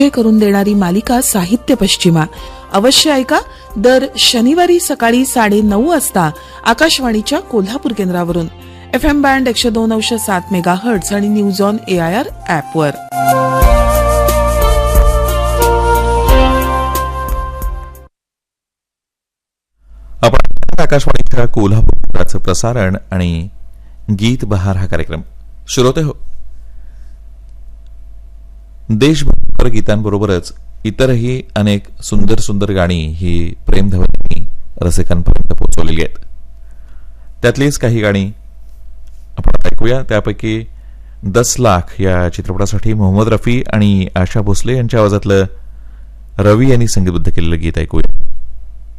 करून देणारी मालिका साहित्य पश्चिमा अवश्य ऐका. दर शनिवारी सकाळी 9:30 वाजता आकाशवाणीच्या कोल्हापूर केंद्रावरून FM बँड 102.7 मेगाहर्ट्झ आणि न्यूज ऑन AIR ॲपवर. आपण आकाशवाणीच्या कोल्हापूर केंद्राचं प्रसारण आणि गीत बहार हा कार्यक्रम श्रोते हो. देशभर गीतांबरोबरच इतरही अनेक सुंदर सुंदर गाणी ही प्रेमध्वनी रसिकांपर्यंत पोहोचवलेली आहेत. त्यातलीच काही गाणी आपण ऐकूया. त्यापैकी 10 लाख या चित्रपटासाठी मोहम्मद रफी आणि आशा भोसले यांच्या आवाजातलं रवी यांनी संगीतबद्ध केलेलं गीत ऐकूया.